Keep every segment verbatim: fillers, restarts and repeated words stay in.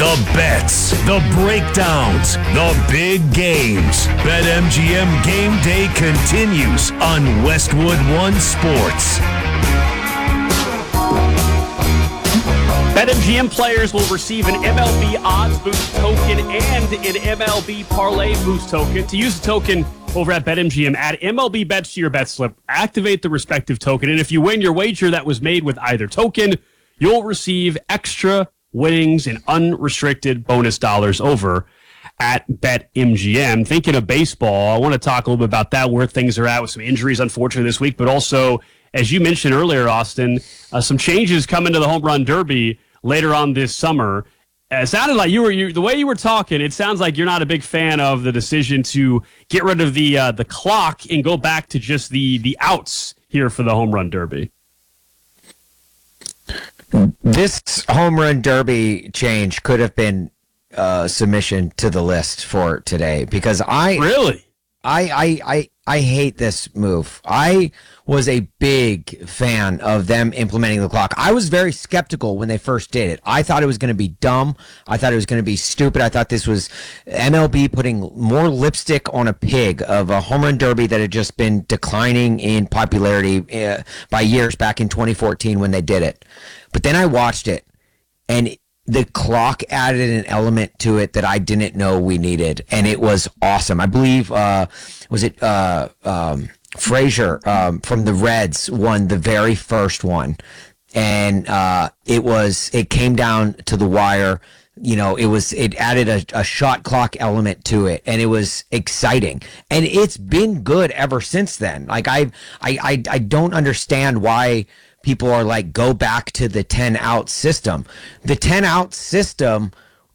The bets, the breakdowns, the big games. BetMGM Game Day continues on Westwood One Sports. BetMGM players will receive an M L B Odds Boost token and an M L B Parlay Boost token. To use the token over at BetMGM, add M L B bets to your bet slip, activate the respective token, and if you win your wager that was made with either token, you'll receive extra winnings and unrestricted bonus dollars over at BetMGM. Thinking of baseball, I want to talk a little bit about that, where things are at with some injuries, unfortunately, this week, but also, as you mentioned earlier, Austin, uh, some changes coming to the Home Run Derby later on this summer. Uh, it sounded like you were, you, the way you were talking, it sounds like you're not a big fan of the decision to get rid of the uh, the clock and go back to just the the outs here for the Home Run Derby. This Home Run Derby change could have been uh, submission to the list for today, because I really, I, I, I, I hate this move. I was a big fan of them implementing the clock. I was very skeptical when they first did it. I thought it was going to be dumb. I thought it was going to be stupid. I thought this was M L B putting more lipstick on a pig of a Home Run Derby that had just been declining in popularity uh, by years back in twenty fourteen when they did it. But then I watched it, and the clock added an element to it that I didn't know we needed, and it was awesome. I believe, uh, was it uh, um, Frazier um, from the Reds won the very first one, and uh, it was it came down to the wire. You know, it was it added a, a shot clock element to it, and it was exciting, and it's been good ever since then. Like I I I, I don't understand why people are like, go back to the ten out system. The ten out system,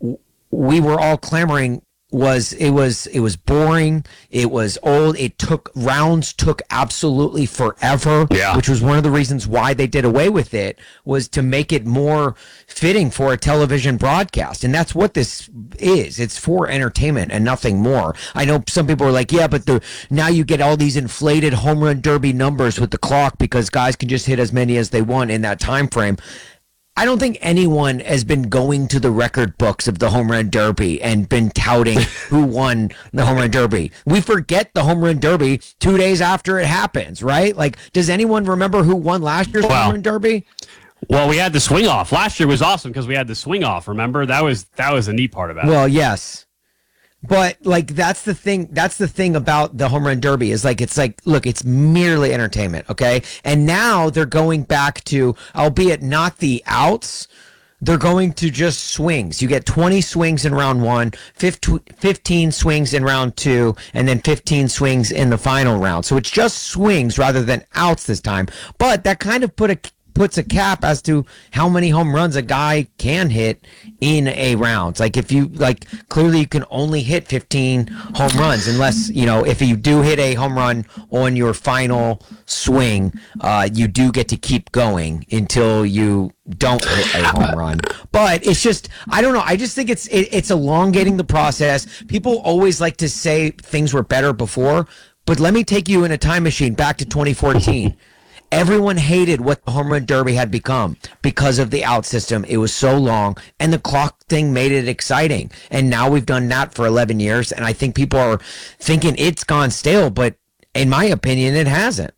we were all clamoring, was it was it was boring, it was old, it took rounds took absolutely forever, yeah. which was one of the reasons why they did away with it, was to make it more fitting for a television broadcast. And that's what this is. It's for entertainment and nothing more. I know some people are like, yeah, but the now you get all these inflated Home Run Derby numbers with the clock because guys can just hit as many as they want in that time frame. I don't think anyone has been going to the record books of the Home Run Derby and been touting who won the Home Run Derby. We forget the Home Run Derby two days after it happens, right? Like, does anyone remember who won last year's well, Home Run Derby? Well, we had the swing off. Last year was awesome because we had the swing off, remember? That was that was a neat part about it. Well, yes. But like that's the thing that's the thing about the Home Run Derby is like it's like look, it's merely entertainment, okay? And now they're going back to, albeit not the outs, they're going to just swings. You get twenty swings in round one, fifteen swings in round two, and then fifteen swings in the final round. So it's just swings rather than outs this time. But that kind of put a puts a cap as to how many home runs a guy can hit in a round. Like if you like, clearly you can only hit fifteen home runs unless, you know, if you do hit a home run on your final swing, uh, you do get to keep going until you don't hit a home run. But it's just, I don't know. I just think it's, it, it's elongating the process. People always like to say things were better before, but let me take you in a time machine back to twenty fourteen. Everyone hated what the Home Run Derby had become because of the out system. It was so long, and the clock thing made it exciting. And now we've done that for eleven years, and I think people are thinking it's gone stale, but in my opinion, it hasn't.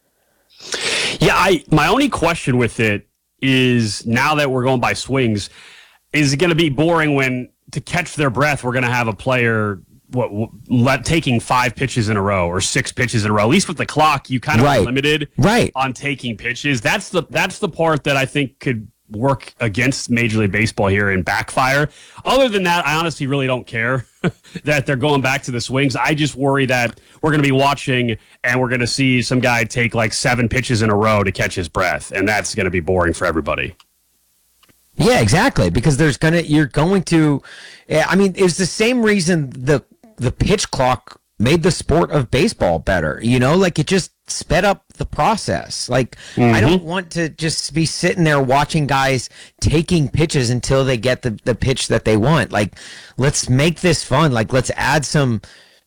Yeah, I my only question with it is, now that we're going by swings, is it going to be boring when, to catch their breath, we're going to have a player what let taking five pitches in a row or six pitches in a row? At least with the clock, you kind of right. are limited right. on taking pitches. That's the that's the part that I think could work against Major League Baseball here and backfire. Other than that, I honestly really don't care that they're going back to the swings. I just worry that we're going to be watching and we're going to see some guy take like seven pitches in a row to catch his breath, and that's going to be boring for everybody. Yeah, exactly. Because there's gonna you're going to. I mean, it's the same reason the the pitch clock made the sport of baseball better. You know, like it just sped up the process. Like mm-hmm. I don't want to just be sitting there watching guys taking pitches until they get the, the pitch that they want. Like, let's make this fun. Like, let's add some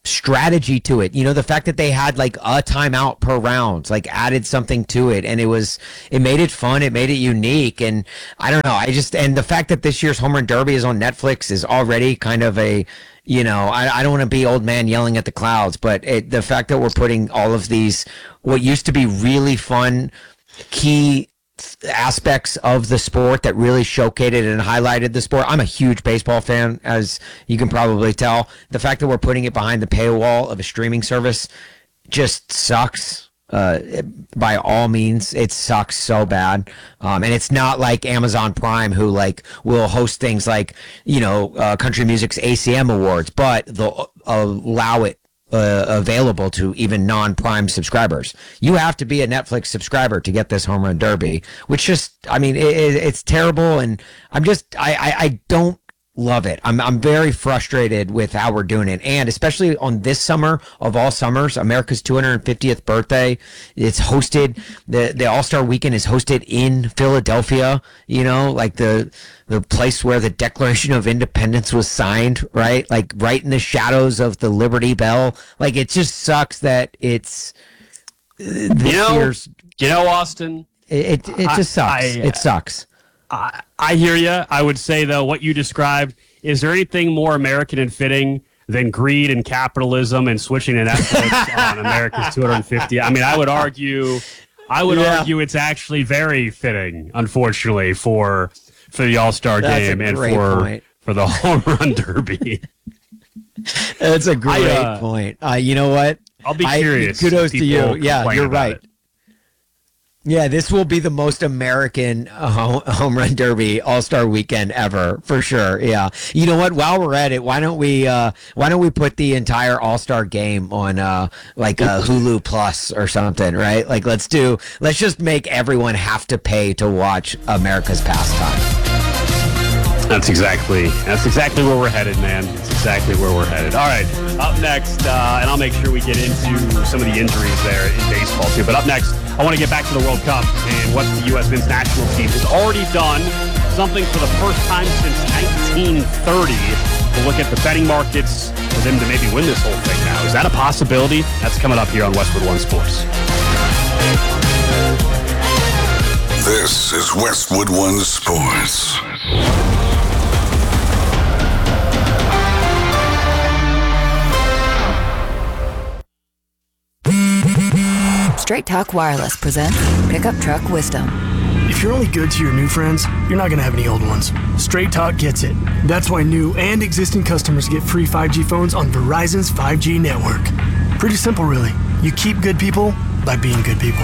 strategy to it. You know, the fact that they had like a timeout per round, like added something to it, and it was it made it fun, it made it unique. And I don't know, I just and the fact that this year's Home Run Derby is on Netflix is already kind of a, you know, I, I don't want to be old man yelling at the clouds, but it, the fact that we're putting all of these what used to be really fun key aspects of the sport that really showcased and highlighted the sport. I'm a huge baseball fan, as you can probably tell. The fact that we're putting it behind the paywall of a streaming service just sucks. Uh, by all means, it sucks so bad. Um, and it's not like Amazon Prime, who like will host things like, you know, uh, country music's A C M awards, but they'll allow it Uh, available to even non-Prime subscribers. You have to be a Netflix subscriber to get this Home Run Derby, which just, I mean, it, it, it's terrible. And I'm just, I, I, I don't love it. I'm, I'm very frustrated with how we're doing it. And especially on this summer of all summers, America's two hundred fiftieth birthday. It's hosted, the, the All-Star Weekend is hosted in Philadelphia, you know, like the, the place where the Declaration of Independence was signed, right? Like right in the shadows of the Liberty Bell. Like it just sucks that it's this you know, year's. You know, Austin. It it, it just I, sucks. I, it sucks. I, I hear you. I would say though, what you described, is there anything more American and fitting than greed and capitalism and switching to Netflix on America's two hundred fifty? I mean, I would argue, I would Yeah. argue it's actually very fitting, unfortunately, for. for the All-Star That's game a and great for point. for the Home Run Derby. That's a great I, uh, point. Uh, you know what? I'll be I- curious. kudos if to you. people Yeah, complain you're about right. it. Yeah, this will be the most American uh, home, home run derby All-Star weekend ever, for sure. Yeah. You know what? While we're at it, why don't we uh, why don't we put the entire All-Star game on uh, like uh, Hulu Plus or something, right? Like let's do let's just make everyone have to pay to watch America's pastime. That's exactly that's exactly where we're headed, man. That's exactly where we're headed. All right, up next, uh, and I'll make sure we get into some of the injuries there in baseball too. But up next, I want to get back to the World Cup and what the U S men's national team has already done, something for the first time since nineteen thirty. We'll look at the betting markets for them to maybe win this whole thing now. Is that a possibility? That's coming up here on Westwood One Sports. This is Westwood One Sports. Straight Talk Wireless presents Pickup Truck Wisdom. If you're only good to your new friends, you're not going to have any old ones. Straight Talk gets it. That's why new and existing customers get free five G phones on Verizon's five G network. Pretty simple, really. You keep good people by being good people.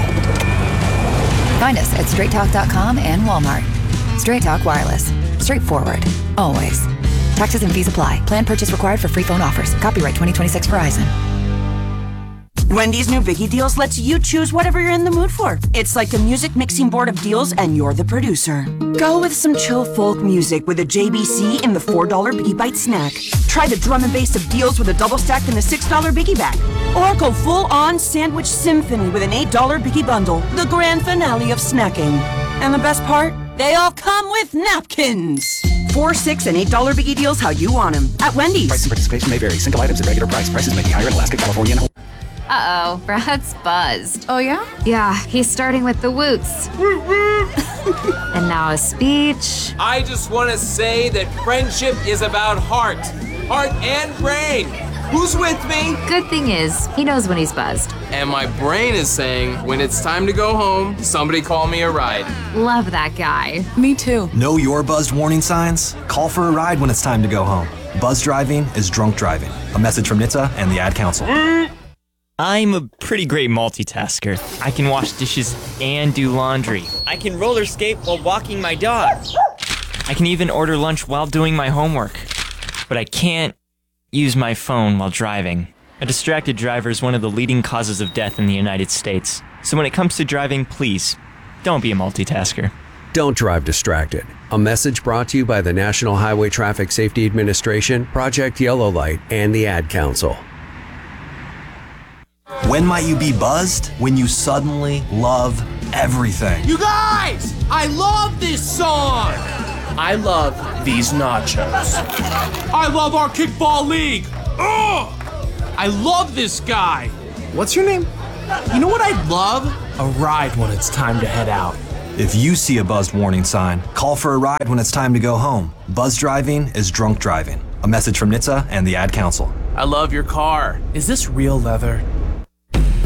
Find us at straight talk dot com and Walmart. Straight Talk Wireless. Straightforward. Always. Taxes and fees apply. Plan purchase required for free phone offers. Copyright twenty twenty-six Verizon. Wendy's new Biggie Deals lets you choose whatever you're in the mood for. It's like a music mixing board of deals, and you're the producer. Go with some chill folk music with a J B C in the four dollar Biggie Bite snack. Try the drum and bass of deals with a double stack in the six dollar Biggie Bag. Or go full-on sandwich symphony with an eight dollar Biggie Bundle, the grand finale of snacking. And the best part? They all come with napkins. Four, six, and eight dollar Biggie Deals how you want them at Wendy's. Price and participation may vary. Single items at regular price. Prices may be higher in Alaska, California, and Hawaii. Uh-oh, Brad's buzzed. Oh, yeah? Yeah, he's starting with the woots. And now a speech. I just want to say that friendship is about heart. Heart and brain. Who's with me? Good thing is, he knows when he's buzzed. And my brain is saying, when it's time to go home, somebody call me a ride. Love that guy. Me too. Know your buzzed warning signs? Call for a ride when it's time to go home. Buzz driving is drunk driving. A message from N H T S A and the Ad Council. I'm a pretty great multitasker. I can wash dishes and do laundry. I can roller skate while walking my dog. I can even order lunch while doing my homework. But I can't use my phone while driving. A distracted driver is one of the leading causes of death in the United States. So when it comes to driving, please, don't be a multitasker. Don't drive distracted. A message brought to you by the National Highway Traffic Safety Administration, Project Yellow Light, and the Ad Council. When might you be buzzed? When you suddenly love everything. You guys, I love this song. I love these nachos. I love our kickball league. Ugh! I love this guy. What's your name? You know what I'd love? A ride when it's time to head out. If you see a buzzed warning sign, call for a ride when it's time to go home. Buzz driving is drunk driving. A message from N H T S A and the Ad Council. I love your car. Is this real leather?